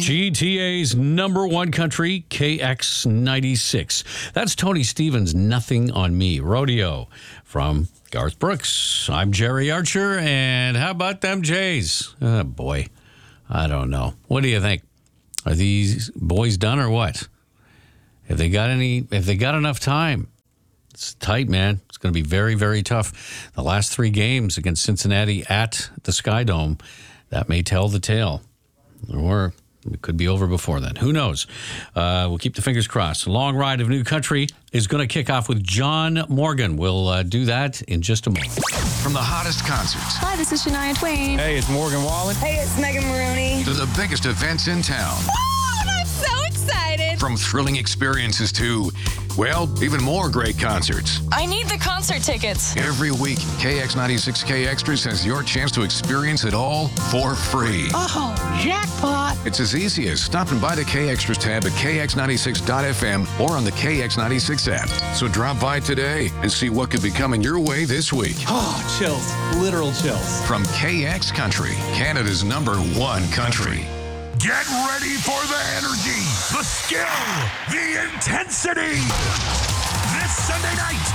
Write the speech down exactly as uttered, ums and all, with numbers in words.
G T A's number one country, K X ninety-six. That's Tony Stevens' Nothing on Me. Rodeo from Garth Brooks. I'm Jerry Archer, and how about them Jays? Oh, boy. I don't know. What do you think? Are these boys done or what? Have they got any, have they got enough time? It's tight, man. It's going to be very, very tough. The last three games against Cincinnati at the Sky Dome, that may tell the tale. Or it could be over before then. Who knows? Uh, we'll keep the fingers crossed. A long ride of new country is going to kick off with John Morgan. We'll uh, do that in just a moment. From the hottest concerts. Hi, this is Shania Twain. Hey, it's Morgan Wallen. Hey, it's Megan Maroney. To the biggest events in town. Oh, I'm so excited. From thrilling experiences to, well, even more great concerts. I need the concert tickets. Every week, K X ninety-six K Extras has your chance to experience it all for free. Oh, jackpot. It's as easy as stopping by the K Extras tab at K X ninety-six dot F M or on the K X ninety-six app. So drop by today and see what could be coming your way this week. Oh, chills. Literal chills. From K X Country, Canada's number one country. Get ready for the energy, the skill, the intensity. This Sunday night,